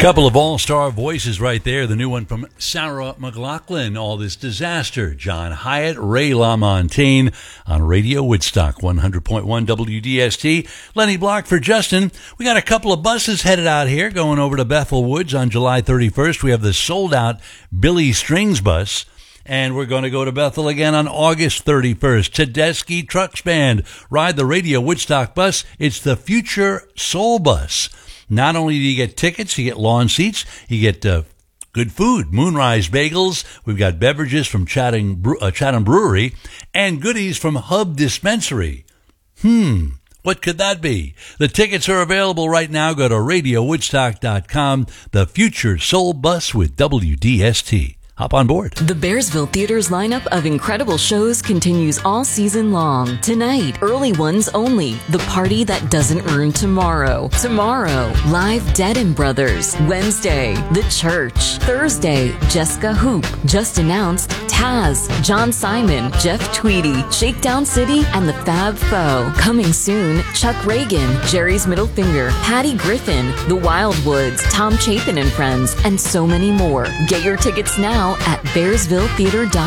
Couple of all-star voices right there. The new one from Sarah McLachlan, All This Disaster. John Hyatt, Ray LaMontagne on Radio Woodstock, 100.1 WDST. Lenny Block for Justin. We got a couple of buses headed out here going over to Bethel Woods on July 31st. We have the sold-out Billy Strings bus. And we're going to go to Bethel again on August 31st. Tedeschi Trucks Band. Ride the Radio Woodstock bus. It's the Future Soul Bus. Not only do you get tickets, you get lawn seats, you get good food, Moonrise Bagels. We've got beverages from Chatham Brewery and goodies from Hub Dispensary. What could that be? The tickets are available right now. Go to RadioWoodstock.com. The Future Soul Bus with WDST. Hop on board. The Bearsville Theater's lineup of incredible shows continues all season long. Tonight, early ones only. The Party That Doesn't Earn Tomorrow. Tomorrow, live Dead and Brothers. Wednesday, The Church. Thursday, Jessica Hoop. Just announced, Taz, John Simon, Jeff Tweedy, Shakedown City, and the Fab Foe. Coming soon, Chuck Reagan, Jerry's Middle Finger, Patty Griffin, The Wildwoods, Tom Chapin and Friends, and so many more. Get your tickets now at BearsvilleTheater.com.